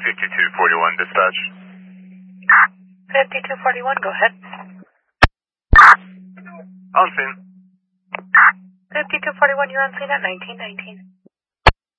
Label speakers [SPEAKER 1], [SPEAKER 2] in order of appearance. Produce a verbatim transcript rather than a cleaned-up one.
[SPEAKER 1] fifty-two forty-one dispatch.
[SPEAKER 2] fifty-two forty-one, go ahead.
[SPEAKER 1] On scene.
[SPEAKER 2] fifty-two forty-one, you're on scene at nineteen nineteen.